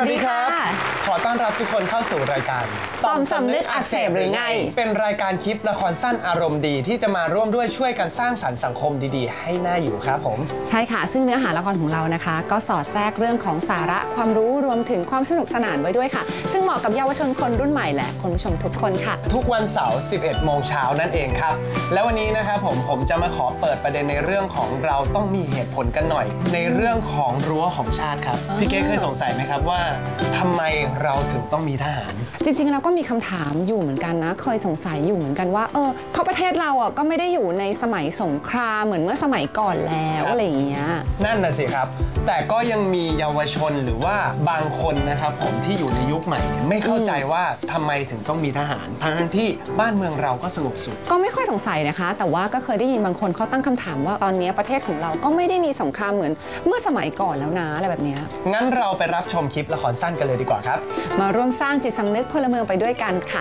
ดีครับขอต้อนรับทุกคนเข้าสู่รายการต่อมสำนึกอักเสบหรือไงเป็นรายการคลิปละครสั้นอารมณ์ดีที่จะมาร่วมด้วยช่วยกันสร้างสรรค์สังคมดีๆให้น่าอยู่ครับผมใช่ค่ะซึ่งเนื้อหาละครของเรานะคะก็สอดแทรกเรื่องของสาระความรู้รวมถึงความสนุกสนานไว้ด้วยค่ะซึ่งเหมาะกับเยาวชนคนรุ่นใหม่และคุณผู้ชมทุกคนค่ะทุกวันเสาร์ 11 โมงเช้านั่นเองครับแล้ววันนี้นะครับผมจะมาขอเปิดประเด็นในเรื่องของเราต้องมีเหตุผลกันหน่อยในเรื่องของรั้วของชาติครับพี่เก๋เคยสงสัยไหมครับว่าทำไมเราถึงต้องมีทหารจริงๆเราก็มีคำถามอยู่เหมือนกันนะเคยสงสัยอยู่เหมือนกันว่าเพราะประเทศเราก็ไม่ได้อยู่ในสมัยสงครามเหมือนเมื่อสมัยก่อนแล้วอะไรอย่างเงี้ยนั่นน่ะสิครับแต่ก็ยังมีเยาวชนหรือว่าบางคนนะครับผมที่อยู่ในยุคใหม่ไม่เข้าใจว่าทำไมถึงต้องมีทหารทั้งที่บ้านเมืองเราก็สงบสุขก็ไม่ค่อยสงสัยนะคะแต่ว่าก็เคยได้ยินบางคนเขาตั้งคำถามว่าตอนนี้ประเทศของเราก็ไม่ได้มีสงครามเหมือนเมื่อสมัยก่อนแล้วนะอะไรแบบนี้งั้นเราไปรับชมคลิปละครสั้นกันเลยดีกว่าครับมาร่วมสร้างจิตสำนึกพลเมืองไปด้วยกันค่ะ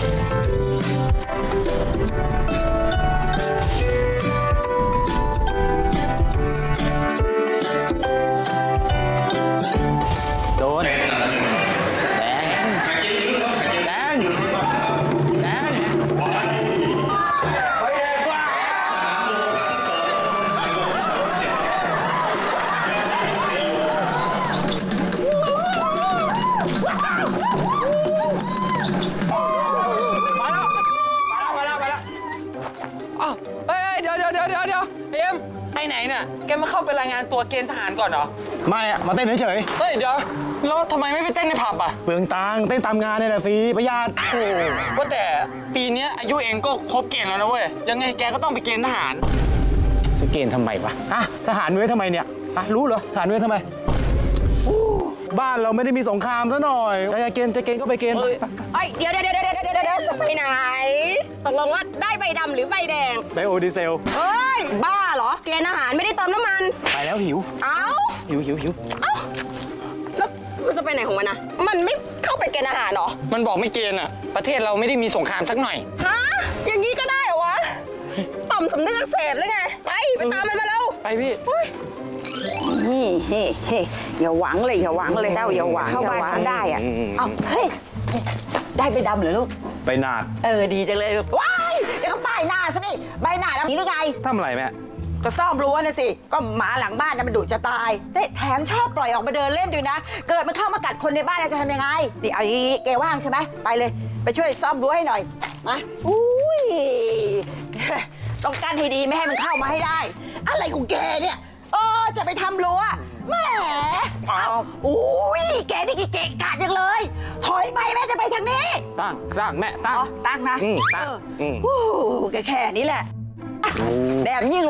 โดนแดงเอ็มไปไหนเนี่ยแกมาเข้าไปรายงานตัวเกณฑ์ทหารก่อนเหรอไม่อะมาเต้นเฉยเฮ้ยเดี๋ยวแล้วทำไมไม่ไปเต้นในผับอ่ะเปลืองตังค์เต้นตามงานนี่แหละฟรีประหยัดโอ้ว่าแต่ปีนี้อายุเองก็ครบเกณฑ์แล้วนะเว้ยยังไงแกก็ต้องไปเกณฑ์ทหารจะเกณฑ์ทำไมวะทหารไว้ทำไมเนี่ยรู้เหรอทหารไว้ทำไมบ้านเราไม่ได้มีสงครามซะหน่อยจะเกณฑ์ก็ไปเกณฑ์เดี๋ยวจะไปไหนตกลงว่าได้ใบดำหรือใบแดงไบโอดีเซลเฮ้ยบ้าเหรอเกณฑ์อาหารไม่ได้เติมน้ำมันไปแล้วหิวหิวแล้วมันจะไปไหนของมันนะมันไม่เข้าไปเกณฑ์อาหารหรอมันบอกไม่เกณฑ์อ่ะประเทศเราไม่ได้มีสงครามสักหน่อยฮะอย่างนี้ก็ได้เหรอวะต่อมสำนึกอักเสบหรือไงไปตามมันมาแล้วไปพี่อย่าหวังเลยเจ้าอย่าหวังเข้าบ้านฉันได้อ่ะเฮ้ยได้ใบดำเหรอลูกใบหนาดดีจังเลยว้ายเดี๋ยวก็ป้ายหน้าซะนี่ใบหน้าแล้วนี่หรือไงทำอะไรแม่ก็ซ่อมรั้วนะสิก็หมาหลังบ้านมันดุจะตายแถมชอบปล่อยออกมาเดินเล่นด้วยนะเกิดมันเข้ามากัดคนในบ้านจะทำยังไงดิเอาอย่างนี้แกว่างใช่ไหมไปเลยไปช่วยซ่อมรั้วให้หน่อยมาอุ้ยต้องกั้นให้ดีไม่ให้มันเข้ามาให้ได้อะไรของแกเนี่ยจะไปทำรั้วแหมอุ้ยแกนี่เกะกะจังเลยถอยไปแม่จะไปทางนี้ตั้งแม่ตั้งนะตั้งแกแค่นี้แหละแดดยิ่ง